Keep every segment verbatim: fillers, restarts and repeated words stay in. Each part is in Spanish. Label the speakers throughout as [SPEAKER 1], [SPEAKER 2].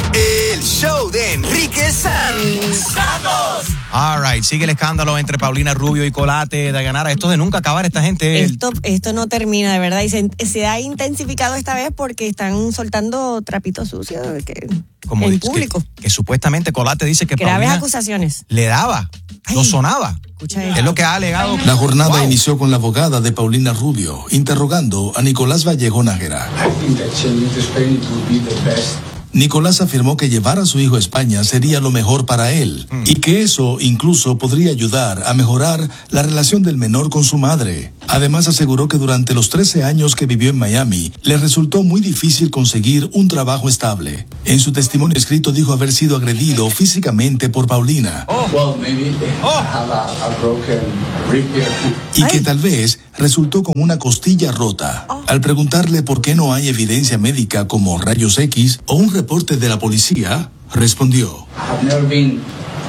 [SPEAKER 1] El show de Enrique Santos.
[SPEAKER 2] All right, sigue el escándalo entre Paulina Rubio y Colate. Dayanara, esto de nunca acabar esta gente.
[SPEAKER 3] Esto, esto no termina, de verdad. Y se, se ha intensificado esta vez porque están soltando trapitos sucios que,
[SPEAKER 2] Como
[SPEAKER 3] en
[SPEAKER 2] dice,
[SPEAKER 3] público.
[SPEAKER 2] Que, que supuestamente Colate dice que
[SPEAKER 3] Graves
[SPEAKER 2] Paulina
[SPEAKER 3] acusaciones.
[SPEAKER 2] le daba,
[SPEAKER 3] Ay,
[SPEAKER 2] no sonaba.
[SPEAKER 3] Escucha
[SPEAKER 2] Es
[SPEAKER 3] eso.
[SPEAKER 2] lo que ha alegado.
[SPEAKER 4] La jornada
[SPEAKER 2] Wow.
[SPEAKER 4] inició con la abogada de Paulina Rubio, interrogando a Nicolás Vallejo Nájera.
[SPEAKER 5] I think that sending to Spain it would be the best.
[SPEAKER 4] Nicolás afirmó que llevar a su hijo a España sería lo mejor para él
[SPEAKER 2] Mm.
[SPEAKER 4] y que eso incluso podría ayudar a mejorar la relación del menor con su madre. Además aseguró que durante los trece años que vivió en Miami, le resultó muy difícil conseguir un trabajo estable. En su testimonio escrito dijo haber sido agredido físicamente por Paulina
[SPEAKER 5] Well, maybe I have a, a broken rib here.
[SPEAKER 4] y que tal vez resultó con una costilla rota. Al preguntarle por qué no hay evidencia médica como rayos X o un reporte de la policía, respondió:
[SPEAKER 5] I have never been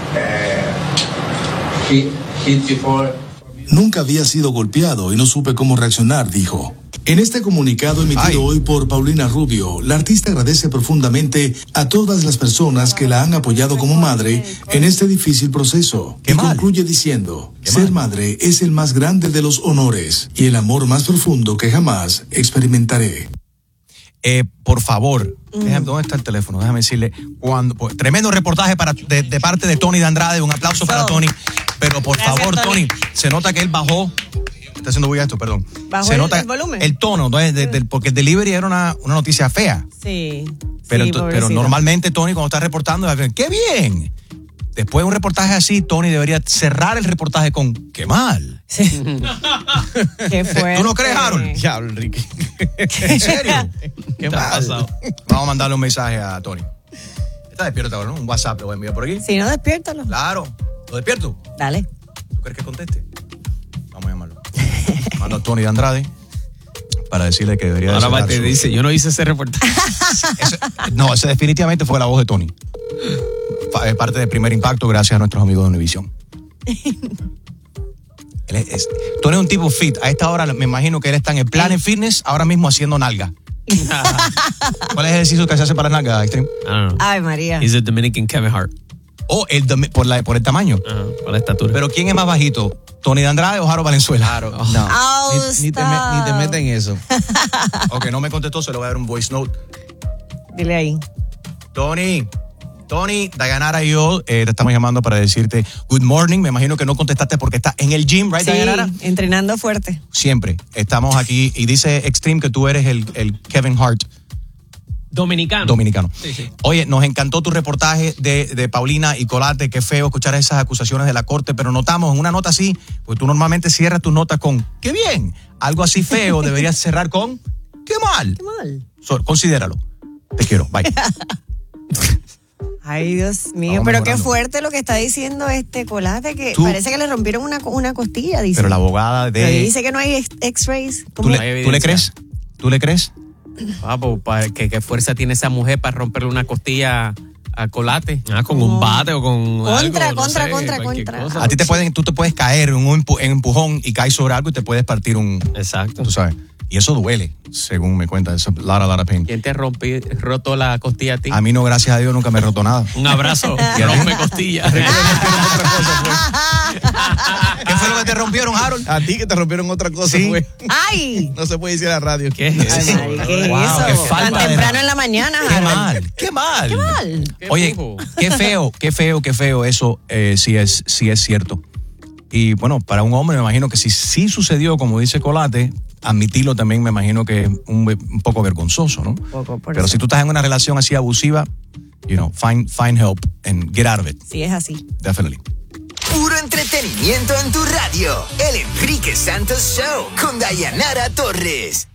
[SPEAKER 5] uh, hit, hit before.
[SPEAKER 4] Nunca había sido golpeado y no supe cómo reaccionar, dijo. En este comunicado emitido
[SPEAKER 2] Ay.
[SPEAKER 4] hoy por Paulina Rubio, la artista agradece profundamente a todas las personas que la han apoyado como madre en este difícil proceso.
[SPEAKER 2] Qué
[SPEAKER 4] y
[SPEAKER 2] mal.
[SPEAKER 4] concluye diciendo:
[SPEAKER 2] Qué
[SPEAKER 4] ser
[SPEAKER 2] mal.
[SPEAKER 4] madre es el más grande de los honores y el amor más profundo que jamás experimentaré.
[SPEAKER 2] Eh, por favor, déjame, ¿dónde está el teléfono? Déjame decirle cuando. Pues, tremendo reportaje para, de, de parte de Tony de Andrade. Un aplauso para Tony. Pero por
[SPEAKER 3] Gracias,
[SPEAKER 2] favor,
[SPEAKER 3] Tony.
[SPEAKER 2] Tony, se nota que él bajó. Está haciendo bulla esto, perdón.
[SPEAKER 3] ¿Bajó
[SPEAKER 2] se
[SPEAKER 3] el-
[SPEAKER 2] nota
[SPEAKER 3] el volumen?
[SPEAKER 2] el tono, ¿no? de- de- porque el delivery era una, una noticia fea.
[SPEAKER 3] Sí.
[SPEAKER 2] Pero,
[SPEAKER 3] sí,
[SPEAKER 2] ento- pero
[SPEAKER 3] pobrecito.
[SPEAKER 2] normalmente Tony cuando está reportando, ¡qué bien! Después de un reportaje así, Tony debería cerrar el reportaje con ¡qué mal!
[SPEAKER 3] Sí. Qué fuerte.
[SPEAKER 2] ¿Tú no crees, Harold?
[SPEAKER 6] Diablo, Enrique.
[SPEAKER 2] ¿En serio?
[SPEAKER 6] ¿Qué me ha pasado?
[SPEAKER 2] Vamos a mandarle un mensaje a Tony. Está despierto ahora, ¿no? Un WhatsApp le voy a enviar por aquí.
[SPEAKER 3] Si no, despiértalo.
[SPEAKER 2] Claro. ¿Lo despierto?
[SPEAKER 3] Dale.
[SPEAKER 2] ¿Tú crees que conteste? Vamos a llamarlo. Mando a Tony de Andrade para decirle que debería de
[SPEAKER 6] Ahora va
[SPEAKER 2] cerrar
[SPEAKER 6] te
[SPEAKER 2] su-
[SPEAKER 6] dice, yo no hice ese reportaje.
[SPEAKER 2] Ese- no, ese definitivamente fue la voz de Tony. Fa- Es parte del Primer Impacto gracias a nuestros amigos de Univision. Él es- es- Tony es un tipo fit. A esta hora me imagino que él está en el Planet Fitness ahora mismo haciendo nalga. ¿Cuál es el ejercicio que se hace para nalga, Extreme?
[SPEAKER 6] I don't know.
[SPEAKER 3] Ay, María.
[SPEAKER 6] He's a Dominican Kevin Hart.
[SPEAKER 2] O el, dom- por, la, por el tamaño.
[SPEAKER 6] Uh, por la estatura.
[SPEAKER 2] Pero ¿quién es más bajito? ¿Tony de Andrade o Jaro Valenzuela?
[SPEAKER 6] Claro.
[SPEAKER 2] Oh.
[SPEAKER 6] No.
[SPEAKER 3] Oh,
[SPEAKER 6] Ni, ni te me- ni te metas en eso.
[SPEAKER 2] Ok, no me contestó, se le voy a dar un voice note.
[SPEAKER 3] Dile ahí.
[SPEAKER 2] Tony, Tony, Dayanara y yo eh, te estamos llamando para decirte good morning. Me imagino que no contestaste porque estás en el gym, ¿right,
[SPEAKER 3] Sí,
[SPEAKER 2] Dayanara?
[SPEAKER 3] entrenando fuerte.
[SPEAKER 2] Siempre. Estamos aquí y dice Extreme que tú eres el, el Kevin Hart
[SPEAKER 6] Dominicano.
[SPEAKER 2] dominicano.
[SPEAKER 6] Sí, sí.
[SPEAKER 2] Oye, nos encantó tu reportaje de, de Paulina y Colate. Qué feo escuchar esas acusaciones de la corte, pero notamos en una nota así, pues tú normalmente cierras tus notas con qué bien. Algo así feo deberías cerrar con qué mal.
[SPEAKER 3] Qué mal.
[SPEAKER 2] So, considéralo. Te quiero. Bye.
[SPEAKER 3] Ay, Dios mío,
[SPEAKER 2] Vamos
[SPEAKER 3] pero
[SPEAKER 2] mejorando.
[SPEAKER 3] qué fuerte lo que está diciendo este Colate, que
[SPEAKER 2] Tú-
[SPEAKER 3] parece que le rompieron una, una costilla, dice.
[SPEAKER 2] Pero la abogada
[SPEAKER 3] Pero
[SPEAKER 2] de...
[SPEAKER 3] dice que no hay ex- x-rays.
[SPEAKER 2] ¿Tú
[SPEAKER 3] ¿Cómo?
[SPEAKER 2] le,
[SPEAKER 6] hay
[SPEAKER 2] ¿Tú le
[SPEAKER 6] evidencia.
[SPEAKER 2] crees? ¿Tú le crees?
[SPEAKER 6] Ah, pues, para que, ¿qué fuerza tiene esa mujer para romperle una costilla a Colate? Ah, con un bate o con
[SPEAKER 3] Contra,
[SPEAKER 6] algo, no
[SPEAKER 3] contra,
[SPEAKER 6] sé,
[SPEAKER 3] contra,
[SPEAKER 6] cualquier
[SPEAKER 3] contra.
[SPEAKER 6] cosa.
[SPEAKER 2] A ti te pueden, tú te puedes caer en un empu- en empujón y caes sobre algo y te puedes partir un...
[SPEAKER 6] Exacto.
[SPEAKER 2] Tú sabes. Y eso duele, según me cuenta. Es a lot, a lot of pain.
[SPEAKER 6] ¿Quién te rompió, roto la costilla a ti?
[SPEAKER 2] A mí no, gracias a Dios, nunca me he roto nada.
[SPEAKER 6] Un abrazo. Rompe costilla.
[SPEAKER 2] ¿Qué fue lo que te rompieron, Harold?
[SPEAKER 6] A ti que te rompieron otra cosa,
[SPEAKER 2] Sí.
[SPEAKER 6] güey.
[SPEAKER 3] ¡Ay!
[SPEAKER 6] No se puede decir a la radio. ¿Qué es
[SPEAKER 3] Ay,
[SPEAKER 6] eso?
[SPEAKER 3] Mari, ¿qué
[SPEAKER 2] Wow,
[SPEAKER 3] es
[SPEAKER 2] qué
[SPEAKER 3] eso?
[SPEAKER 2] falta
[SPEAKER 3] Tan
[SPEAKER 2] de-
[SPEAKER 3] temprano en la mañana,
[SPEAKER 2] Qué
[SPEAKER 3] Harold.
[SPEAKER 2] mal, qué mal.
[SPEAKER 3] Qué mal.
[SPEAKER 6] Qué
[SPEAKER 2] Oye,
[SPEAKER 6] brujo.
[SPEAKER 2] qué feo, qué feo, qué feo. Eso eh, sí, es, sí es cierto. Y bueno, para un hombre me imagino que si sí sucedió, como dice Colate, admitirlo también me imagino que es un, un poco vergonzoso, ¿no?
[SPEAKER 3] Poco, por
[SPEAKER 2] Pero
[SPEAKER 3] eso.
[SPEAKER 2] si tú estás en una relación así abusiva, you know, find, find help and get out of it.
[SPEAKER 3] Sí, es así.
[SPEAKER 2] Definitely.
[SPEAKER 1] Puro entretenimiento en tu radio. El Enrique Santos Show con Dayanara Torres.